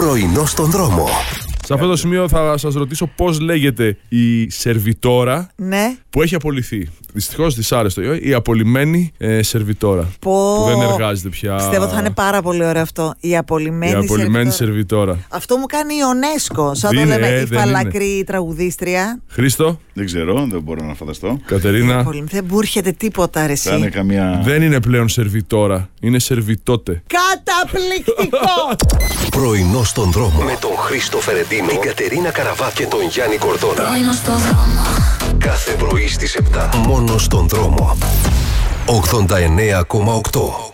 Πρωινό στον δρόμο. Σε αυτό το σημείο θα σας ρωτήσω πώς λέγεται η σερβιτόρα που έχει απολυθεί. Δυστυχώς δυσάρεστο. Η απολυμένη σερβιτόρα. Που δεν εργάζεται πια. Πιστεύω θα είναι πάρα πολύ ωραίο αυτό. Η απολυμένη σερβιτόρα. Αυτό μου κάνει η UNESCO. Σαν το λέμε η φαλακρή τραγουδίστρια. Χρήστο. Δεν ξέρω, δεν μπορώ να φανταστώ. Κατερίνα. Δεν μου έρχεται τίποτα, ρε εσύ. Δεν είναι πλέον σερβιτόρα. Είναι σερβιτότε. Καταπληκτικό! Πρωινό στον δρόμο. Με τον Χρήστο Φερεντίνο, την Κατερίνα Καραβά και τον Γιάννη Κορδόνα. Πρωινό στον δρόμο. Κάθε πρωί στις 7. Μόνο στον δρόμο. 89,8.